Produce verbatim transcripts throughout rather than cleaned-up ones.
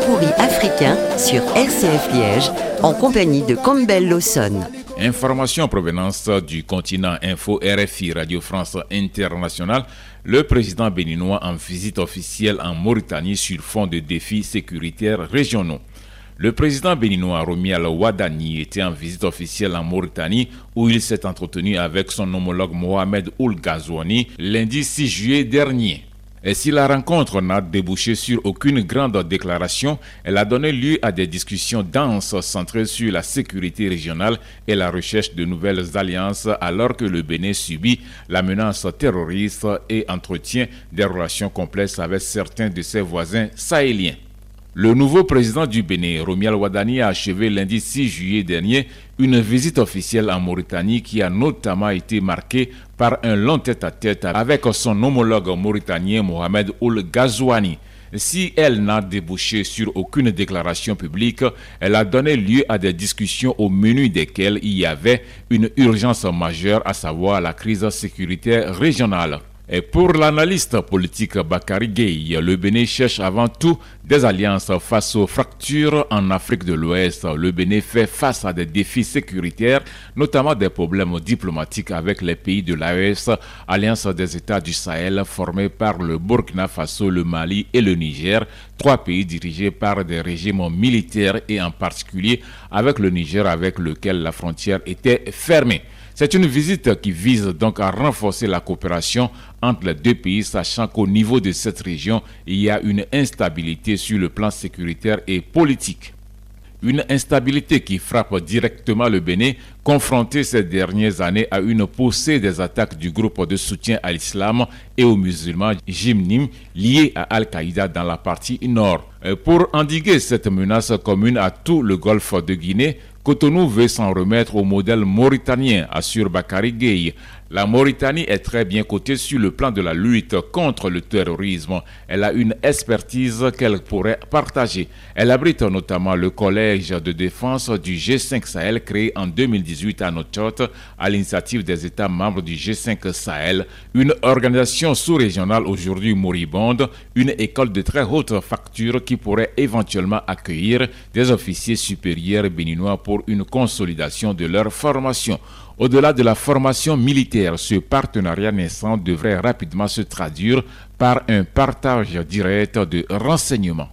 Pot-pourri africain sur R C F Liège en compagnie de Campbell Lawson. Information en provenance du continent Info R F I Radio France Internationale. Le président béninois en visite officielle en Mauritanie sur fond de défis sécuritaires régionaux. Le président béninois Romial Wadani était en visite officielle en Mauritanie où il s'est entretenu avec son homologue Mohamed Ould Ghazouani lundi six juillet dernier. Et si la rencontre n'a débouché sur aucune grande déclaration, elle a donné lieu à des discussions denses centrées sur la sécurité régionale et la recherche de nouvelles alliances alors que le Bénin subit la menace terroriste et entretient des relations complexes avec certains de ses voisins sahéliens. Le nouveau président du Bénin, Romial Wadani, a achevé lundi six juillet dernier une visite officielle en Mauritanie qui a notamment été marquée par un long tête-à-tête avec son homologue mauritanien Mohamed Ould Ghazouani. Si elle n'a débouché sur aucune déclaration publique, elle a donné lieu à des discussions au menu desquelles il y avait une urgence majeure, à savoir la crise sécuritaire régionale. Et pour l'analyste politique Bakary Gueye, le Bénin cherche avant tout des alliances face aux fractures en Afrique de l'Ouest. Le Bénin fait face à des défis sécuritaires, notamment des problèmes diplomatiques avec les pays de l'A E S, alliance des États du Sahel formée par le Burkina Faso, le Mali et le Niger, trois pays dirigés par des régimes militaires et en particulier avec le Niger avec lequel la frontière était fermée. C'est une visite qui vise donc à renforcer la coopération entre les deux pays, sachant qu'au niveau de cette région, il y a une instabilité sur le plan sécuritaire et politique. Une instabilité qui frappe directement le Bénin, confronté ces dernières années à une poussée des attaques du groupe de soutien à l'islam et aux musulmans Jnim liés à Al-Qaïda dans la partie nord. Pour endiguer cette menace commune à tout le golfe de Guinée, Cotonou veut s'en remettre au modèle mauritanien, assure Bakary Gueye. La Mauritanie est très bien cotée sur le plan de la lutte contre le terrorisme. Elle a une expertise qu'elle pourrait partager. Elle abrite notamment le collège de défense du G cinq Sahel créé en deux mille dix-huit à Nouakchott à l'initiative des États membres du G cinq Sahel, une organisation sous-régionale aujourd'hui moribonde, une école de très haute facture qui pourrait éventuellement accueillir des officiers supérieurs béninois pour une consolidation de leur formation. Au-delà de la formation militaire, ce partenariat naissant devrait rapidement se traduire par un partage direct de renseignements.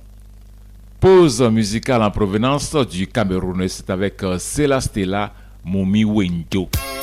Pause musicale en provenance du Cameroun, c'est avec Sela Stella Momi Wenjo.